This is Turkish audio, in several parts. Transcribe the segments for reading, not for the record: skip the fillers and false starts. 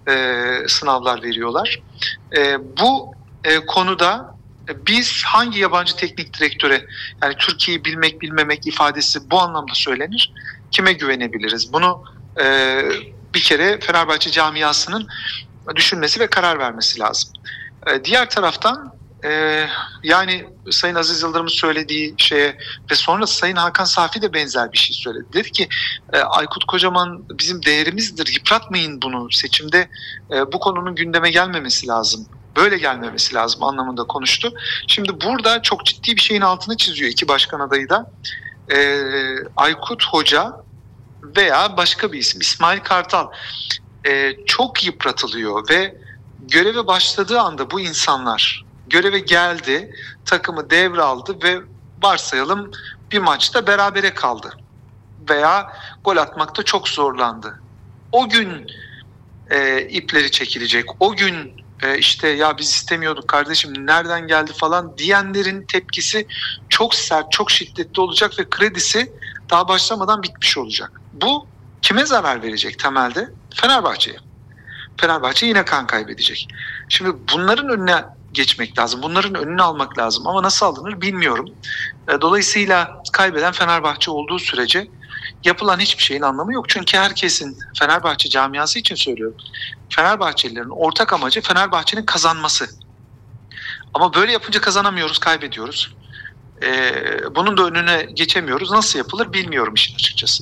sınavlar veriyorlar. Bu konuda biz hangi yabancı teknik direktöre, yani Türkiye'yi bilmek bilmemek ifadesi bu anlamda söylenir, kime güvenebiliriz? Bunu bir kere Fenerbahçe camiasının düşünmesi ve karar vermesi lazım. Diğer taraftan yani Sayın Aziz Yıldırım'ın söylediği şeye ve sonra Sayın Hakan Safi de benzer bir şey söyledi. Dedi ki Aykut Kocaman bizim değerimizdir, yıpratmayın bunu, seçimde bu konunun gündeme gelmemesi lazım, böyle gelmemesi lazım anlamında konuştu. Şimdi burada çok ciddi bir şeyin altını çiziyor iki başkan adayı da. Aykut Hoca veya başka bir isim, İsmail Kartal çok yıpratılıyor ve göreve başladığı anda bu insanlar göreve geldi, takımı devraldı ve varsayalım bir maçta berabere kaldı veya gol atmakta çok zorlandı. O gün ipleri çekilecek. O gün işte ya biz istemiyorduk kardeşim, nereden geldi falan diyenlerin tepkisi çok sert, çok şiddetli olacak ve kredisi daha başlamadan bitmiş olacak. Bu kime zarar verecek temelde? Fenerbahçe'ye. Fenerbahçe yine kan kaybedecek. Şimdi bunların önüne geçmek lazım. Bunların önünü almak lazım. Ama nasıl alınır bilmiyorum. Dolayısıyla kaybeden Fenerbahçe olduğu sürece yapılan hiçbir şeyin anlamı yok. Çünkü herkesin, Fenerbahçe camiası için söylüyorum, Fenerbahçelilerin ortak amacı Fenerbahçe'nin kazanması. Ama böyle yapınca kazanamıyoruz, kaybediyoruz. Bunun da önüne geçemiyoruz. Nasıl yapılır bilmiyorum işin açıkçası.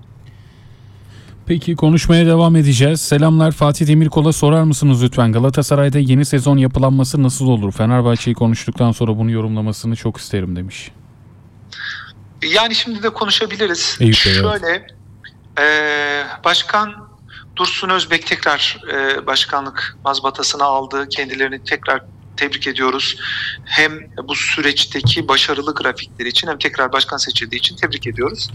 Peki, konuşmaya devam edeceğiz. Selamlar, Fatih Demirkol'a sorar mısınız lütfen? Galatasaray'da yeni sezon yapılanması nasıl olur? Fenerbahçe'yi konuştuktan sonra bunu yorumlamasını çok isterim demiş. Yani şimdi de konuşabiliriz. Evet. Şöyle, Başkan Dursun Özbek tekrar başkanlık mazbatasını aldı. Kendilerini tekrar tebrik ediyoruz. Hem bu süreçteki başarılı grafikleri için hem tekrar başkan seçildiği için tebrik ediyoruz.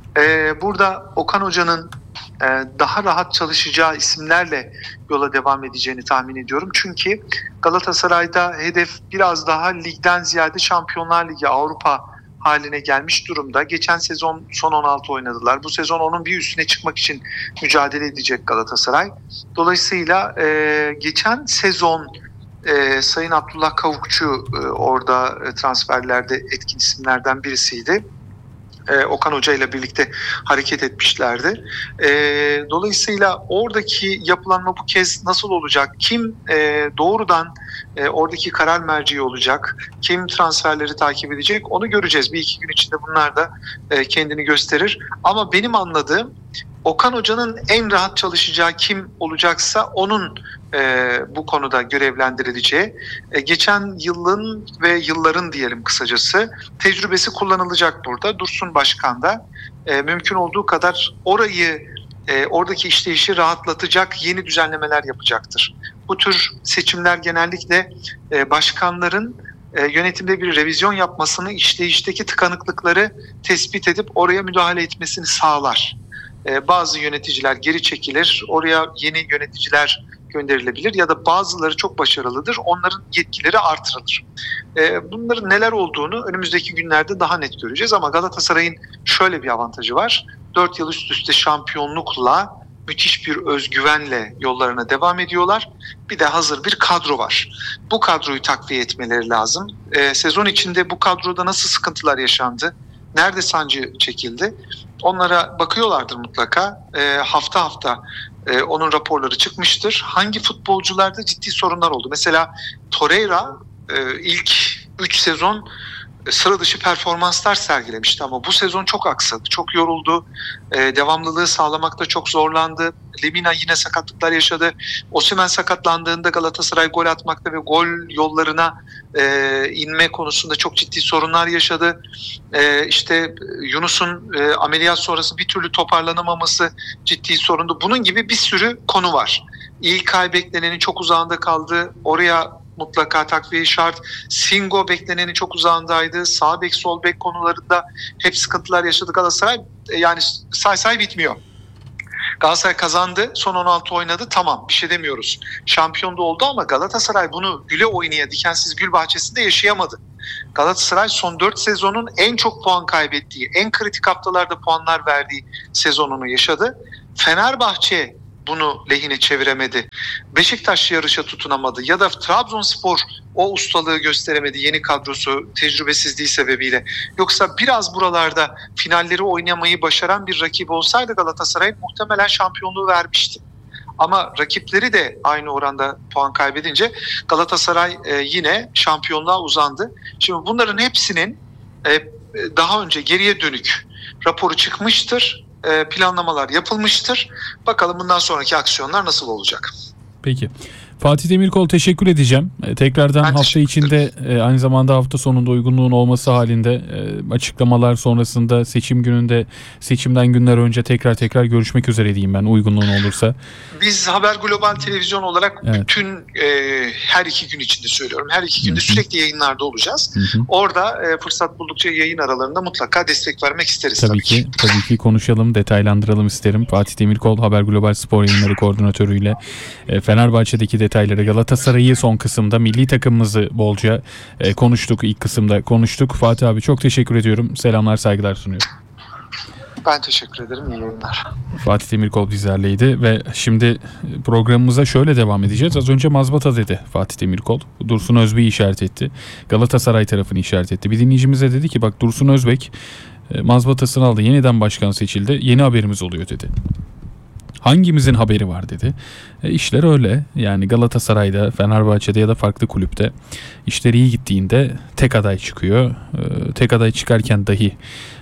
Burada Okan Hoca'nın daha rahat çalışacağı isimlerle yola devam edeceğini tahmin ediyorum. Çünkü Galatasaray'da hedef biraz daha ligden ziyade Şampiyonlar Ligi, Avrupa haline gelmiş durumda. Geçen sezon son 16 oynadılar. Bu sezon onun bir üstüne çıkmak için mücadele edecek Galatasaray. Dolayısıyla geçen sezon Sayın Abdullah Kavukçu orada transferlerde etkin isimlerden birisiydi. Okan Hoca ile birlikte hareket etmişlerdi. Dolayısıyla oradaki yapılanma bu kez nasıl olacak? Kim doğrudan oradaki karar merci olacak? Kim transferleri takip edecek? Onu göreceğiz. Bir iki gün içinde bunlar da kendini gösterir. Ama benim anladığım, Okan Hoca'nın en rahat çalışacağı kim olacaksa onun bu konuda görevlendirileceği, geçen yılın ve yılların diyelim kısacası tecrübesi kullanılacak burada. Dursun Başkan da mümkün olduğu kadar oradaki işleyişi rahatlatacak yeni düzenlemeler yapacaktır. Bu tür seçimler genellikle başkanların yönetimde bir revizyon yapmasını, işleyişteki tıkanıklıkları tespit edip oraya müdahale etmesini sağlar. Bazı yöneticiler geri çekilir, oraya yeni yöneticiler gönderilebilir ya da bazıları çok başarılıdır, onların yetkileri artırılır. Bunların neler olduğunu önümüzdeki günlerde daha net göreceğiz ama Galatasaray'ın şöyle bir avantajı var. 4 yıl üst üste şampiyonlukla, müthiş bir özgüvenle yollarına devam ediyorlar. Bir de hazır bir kadro var. Bu kadroyu takviye etmeleri lazım. Sezon içinde bu kadroda nasıl sıkıntılar yaşandı? Nerede sancı çekildi? Onlara bakıyorlardır mutlaka. Hafta hafta onun raporları çıkmıştır. Hangi futbolcularda ciddi sorunlar oldu? Mesela Torreira ilk 3 sezon sıra dışı performanslar sergilemişti ama bu sezon çok aksadı, çok yoruldu. Devamlılığı sağlamakta çok zorlandı. Lemina yine sakatlıklar yaşadı. Osimhen sakatlandığında Galatasaray gol atmakta ve gol yollarına inme konusunda çok ciddi sorunlar yaşadı. İşte Yunus'un ameliyat sonrası bir türlü toparlanamaması ciddi sorundu. Bunun gibi bir sürü konu var. İlkay beklenenin çok uzağında kaldı. Oraya mutlaka takviye şart. Singo beklenenin çok uzağındaydı. Sağ bek, sol bek konularında hep sıkıntılar yaşadı Galatasaray. Yani say bitmiyor. Galatasaray kazandı. Son 16 oynadı. Tamam, bir şey demiyoruz. Şampiyon da oldu ama Galatasaray bunu güle oynaya dikensiz gül bahçesinde yaşayamadı. Galatasaray son 4 sezonun en çok puan kaybettiği, en kritik haftalarda puanlar verdiği sezonunu yaşadı. Fenerbahçe bunu lehine çeviremedi. Beşiktaş yarışa tutunamadı ya da Trabzonspor o ustalığı gösteremedi yeni kadrosu tecrübesizliği sebebiyle. Yoksa biraz buralarda finalleri oynamayı başaran bir rakip olsaydı Galatasaray muhtemelen şampiyonluğu vermişti. Ama rakipleri de aynı oranda puan kaybedince Galatasaray yine şampiyonluğa uzandı. Şimdi bunların hepsinin daha önce geriye dönük raporu çıkmıştır, planlamalar yapılmıştır. Bakalım bundan sonraki aksiyonlar nasıl olacak? Peki. Fatih Demirkol, teşekkür edeceğim. Tekrardan Ben hafta içinde aynı zamanda hafta sonunda uygunluğun olması halinde açıklamalar sonrasında seçim gününde, seçimden günler önce tekrar görüşmek üzere diyeyim ben, uygunluğun olursa. Biz Haber Global Televizyon olarak Evet. bütün her iki gün içinde söylüyorum. Her iki günde Hı hı. sürekli yayınlarda olacağız. Hı hı. Orada fırsat buldukça yayın aralarında mutlaka destek vermek isteriz Tabii ki konuşalım, detaylandıralım isterim. Fatih Demirkol, Haber Global Spor Yayınları Koordinatörüyle Fenerbahçe'deki detayları, Galatasaray'ı son kısımda, milli takımımızı bolca konuştuk, ilk kısımda konuştuk. Fatih abi, çok teşekkür ediyorum. Selamlar, saygılar sunuyorum. Ben teşekkür ederim. İyi yayınlar. Fatih Demirkol bizlerleydi ve şimdi programımıza şöyle devam edeceğiz. Az önce mazbata dedi Fatih Demirkol. Dursun Özbek'i işaret etti. Galatasaray tarafını işaret etti. Bir dinleyicimize dedi ki bak, Dursun Özbek mazbatasını aldı, yeniden başkan seçildi, yeni haberimiz oluyor dedi. Hangimizin haberi var dedi. İşler öyle. Yani Galatasaray'da, Fenerbahçe'de ya da farklı kulüpte işleri iyi gittiğinde tek aday çıkıyor. Tek aday çıkarken dahi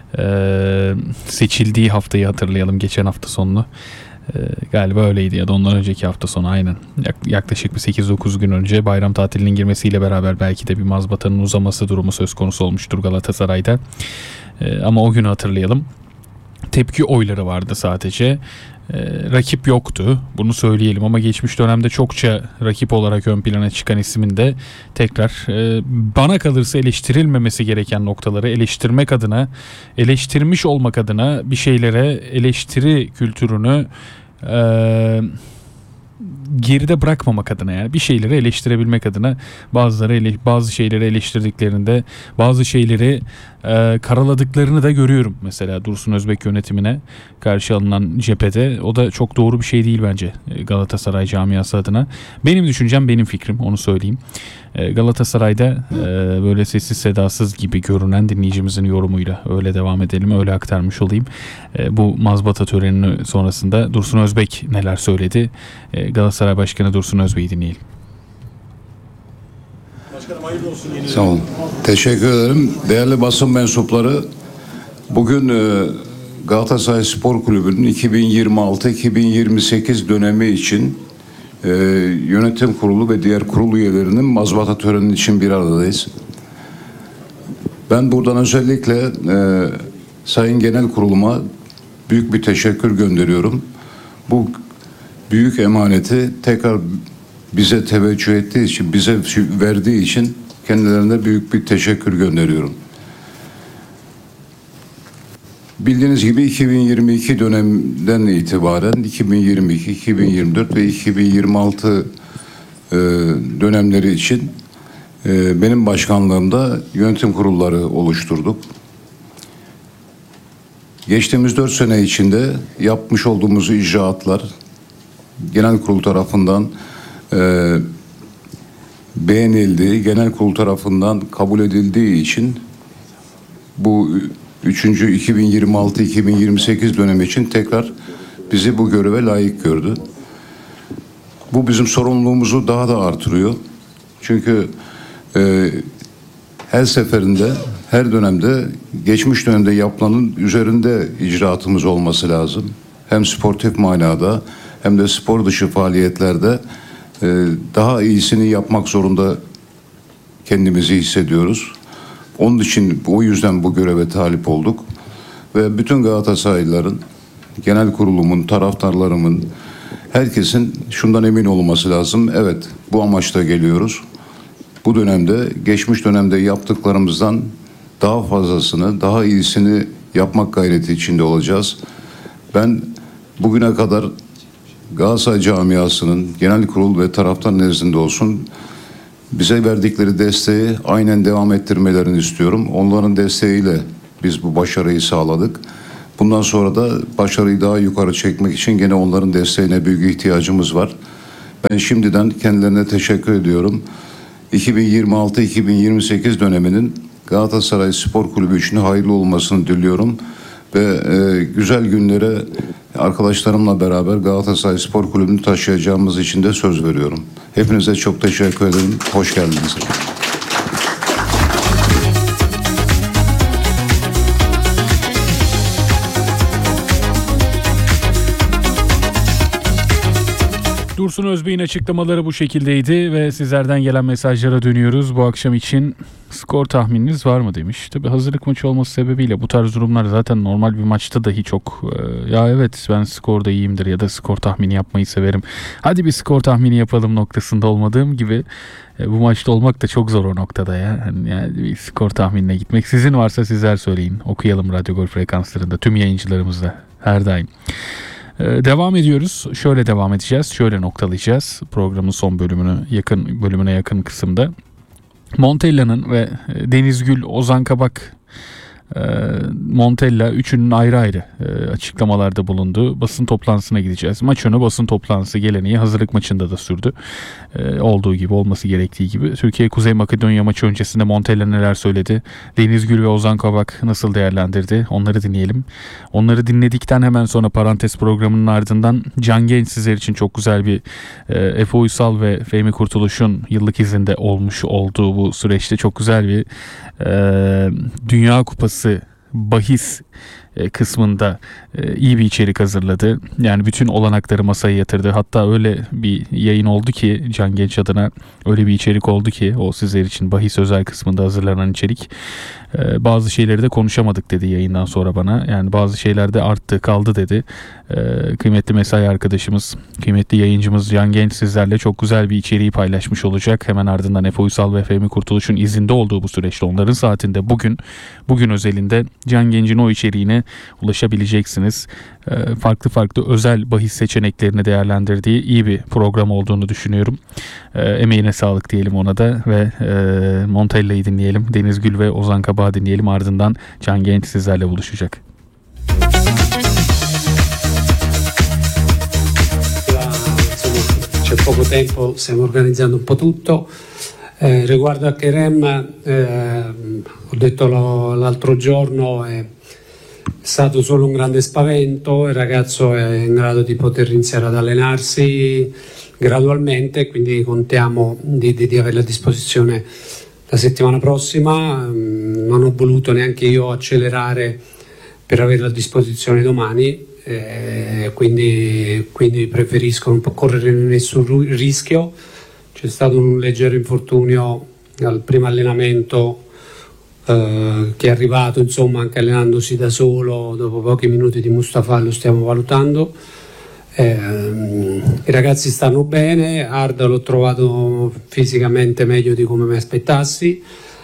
seçildiği haftayı hatırlayalım, geçen hafta sonunu. Galiba öyleydi ya da ondan önceki hafta sonu, aynen. Yaklaşık bir 8-9 gün önce bayram tatilinin girmesiyle beraber belki de bir mazbatanın uzaması durumu söz konusu olmuştur Galatasaray'da. Ama o günü hatırlayalım. Tepki oyları vardı sadece. Rakip yoktu, bunu söyleyelim, ama geçmiş dönemde çokça rakip olarak ön plana çıkan ismin de tekrar bana kalırsa eleştirilmemesi gereken noktaları eleştirmek adına, eleştirmiş olmak adına, bir şeylere eleştiri kültürünü geride bırakmamak adına, yani bir şeyleri eleştirebilmek adına bazı şeyleri eleştirdiklerinde bazı şeyleri karaladıklarını da görüyorum. Mesela Dursun Özbek yönetimine karşı alınan cephede, o da çok doğru bir şey değil bence Galatasaray camiası adına. Benim düşüncem, benim fikrim, onu söyleyeyim. Galatasaray'da böyle sessiz sedasız gibi görünen dinleyicimizin yorumuyla öyle devam edelim, öyle aktarmış olayım. Bu mazbata töreninin sonrasında Dursun Özbek neler söyledi? Galatasaray Başkanı Dursun Özbek'i dinleyelim. Başkanım, hayırlı olsun. Sağ olun. Teşekkür ederim. Değerli basın mensupları, bugün Galatasaray Spor Kulübü'nün 2026-2028 dönemi için yönetim kurulu ve diğer kurul üyelerinin mazbata töreni için bir aradayız. Ben buradan özellikle Sayın Genel Kuruluma büyük bir teşekkür gönderiyorum. Bu büyük emaneti tekrar bize teveccüh ettiği için, bize verdiği için kendilerine büyük bir teşekkür gönderiyorum. Bildiğiniz gibi 2022 dönemden itibaren 2022, 2024 ve 2026 dönemleri için benim başkanlığımda yönetim kurulları oluşturduk. Geçtiğimiz 4 sene içinde yapmış olduğumuz icraatlar genel kurul tarafından beğenildiği, genel kurul tarafından kabul edildiği için bu 3. 2026-2028 dönemi için tekrar bizi bu göreve layık gördü. Bu bizim sorumluluğumuzu daha da artırıyor. Çünkü her seferinde, her dönemde, geçmiş dönemde yapılanın üzerinde icraatımız olması lazım. Hem sportif manada hem de spor dışı faaliyetlerde daha iyisini yapmak zorunda kendimizi hissediyoruz. Onun için, o yüzden bu göreve talip olduk. Ve bütün Galatasaraylıların, genel kurulumun, taraftarlarımın, herkesin şundan emin olması lazım. Evet, bu amaçla geliyoruz. Bu dönemde, geçmiş dönemde yaptıklarımızdan daha fazlasını, daha iyisini yapmak gayreti içinde olacağız. Ben bugüne kadar Galatasaray camiasının genel kurul ve taraftar nezdinde olsun bize verdikleri desteği aynen devam ettirmelerini istiyorum. Onların desteğiyle biz bu başarıyı sağladık. Bundan sonra da başarıyı daha yukarı çekmek için gene onların desteğine büyük ihtiyacımız var. Ben şimdiden kendilerine teşekkür ediyorum. 2026-2028 döneminin Galatasaray Spor Kulübü için hayırlı olmasını diliyorum. Ve güzel günlere arkadaşlarımla beraber Galatasaray Spor Kulübü'nü taşıyacağımız için de söz veriyorum. Hepinize çok teşekkür ederim. Hoş geldiniz. Dursun Özbey'in açıklamaları bu şekildeydi ve sizlerden gelen mesajlara dönüyoruz. Bu akşam için skor tahmininiz var mı demiş. Tabii hazırlık maçı olması sebebiyle bu tarz durumlar zaten normal bir maçta dahi çok ya evet ben skorda iyiyimdir ya da skor tahmini yapmayı severim. Hadi bir skor tahmini yapalım noktasında olmadığım gibi bu maçta olmak da çok zor o noktada ya. Yani bir skor tahminine gitmek. Sizin varsa sizler söyleyin. Okuyalım Radyo Gol frekanslarında tüm yayıncılarımızla her daim. Devam ediyoruz. Şöyle devam edeceğiz. Şöyle noktalayacağız. Programın son bölümüne yakın kısımda. Montella'nın ve Denizgül, Ozan Kabak, Montella üçünün ayrı ayrı açıklamalarda bulunduğu basın toplantısına gideceğiz. Maç önü basın toplantısı geleneği hazırlık maçında da sürdü. Olduğu gibi, olması gerektiği gibi. Türkiye Kuzey Makedonya maçı öncesinde Montella neler söyledi? Denizgül ve Ozan Kabak nasıl değerlendirdi? Onları dinleyelim. Onları dinledikten hemen sonra parantez programının ardından Can Genç sizler için çok güzel bir Efe Uysal ve Fehmi Kurtuluş'un yıllık izinde olmuş olduğu bu süreçte çok güzel bir Dünya Kupası bahis kısmında iyi bir içerik hazırladı. Yani bütün olanakları masaya yatırdı. Hatta öyle bir yayın oldu ki Can Genç adına öyle bir içerik oldu ki o sizler için bahis özel kısmında hazırlanan içerik. Bazı şeyleri de konuşamadık dedi yayından sonra bana. Yani bazı şeyler de arttı kaldı dedi. Kıymetli mesai arkadaşımız, kıymetli yayıncımız Can Genç sizlerle çok güzel bir içeriği paylaşmış olacak. Hemen ardından Efe Uysal ve Fehmi Kurtuluş'un izinde olduğu bu süreçte onların saatinde bugün özelinde Can Genç'in o içeriğine ulaşabileceksiniz. Farklı özel bahis seçeneklerini değerlendirdiği iyi bir program olduğunu düşünüyorum. Emeğine sağlık diyelim ona da ve Montella'yı dinleyelim. Denizgül ve Ozan Kabak'ı dinleyelim. Ardından Can Genç sizlerle buluşacak. C'è poco tempo, stiamo organizzando un po' tutto. Riguardo a Kerem, ho detto l'altro giorno, è stato solo un grande spavento, il ragazzo è in grado di poter iniziare ad allenarsi gradualmente, quindi contiamo di averlo a disposizione la settimana prossima. Non ho voluto neanche io accelerare per averlo a disposizione domani, quindi preferisco non correre nessun rischio. C'è stato un leggero infortunio al primo allenamento che è arrivato, insomma, anche allenandosi da solo, dopo pochi minuti di Mustafa lo stiamo valutando. I ragazzi stanno bene, Arda l'ho trovato fisicamente meglio di come mi aspettassi.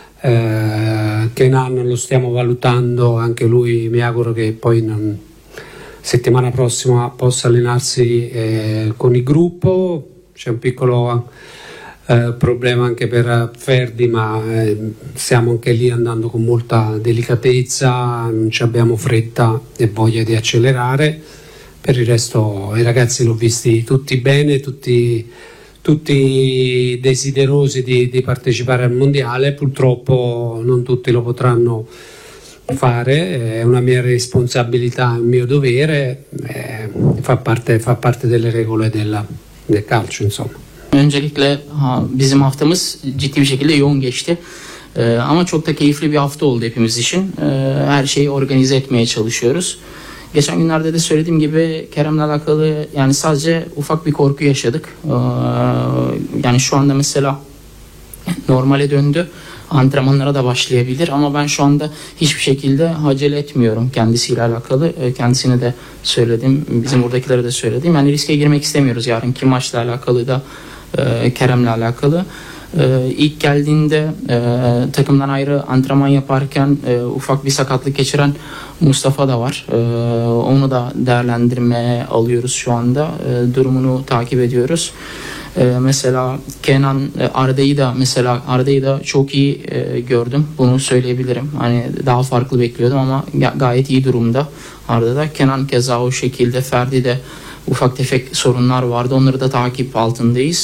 Kenan lo stiamo valutando, anche lui mi auguro che poi settimana prossima possa allenarsi con il gruppo. C'è un piccolo problema anche per Ferdi, ma stiamo anche lì andando con molta delicatezza, non abbiamo fretta e voglia di accelerare. Per il resto i ragazzi l'ho visti tutti bene, tutti desiderosi di partecipare al mondiale. Purtroppo non tutti lo potranno fare, è una mia responsabilità, un mio dovere, fa parte delle regole del calcio, insomma. Öncelikle bizim haftamız ciddi bir şekilde yoğun geçti. Ama çok da keyifli bir hafta oldu hepimiz için. Her şeyi organize etmeye çalışıyoruz. Geçen günlerde de söylediğim gibi Kerem'le alakalı yani sadece ufak bir korku yaşadık. Yani şu anda mesela normale döndü. Antrenmanlara da başlayabilir ama ben şu anda hiçbir şekilde acele etmiyorum kendisiyle alakalı. Kendisine de söyledim, bizim buradakilere de söyledim. Yani riske girmek istemiyoruz yarınki maçla alakalı da Kerem'le alakalı. İlk geldiğinde takımdan ayrı antrenman yaparken ufak bir sakatlık geçiren Mustafa da var. Onu da değerlendirmeye alıyoruz şu anda. Durumunu takip ediyoruz. Mesela Kenan Arda'yı da çok iyi gördüm. Bunu söyleyebilirim. Hani daha farklı bekliyordum ama gayet iyi durumda Arda'da. Kenan keza o şekilde. Ferdi de ufak tefek sorunlar vardı. Onları da takip altındayız.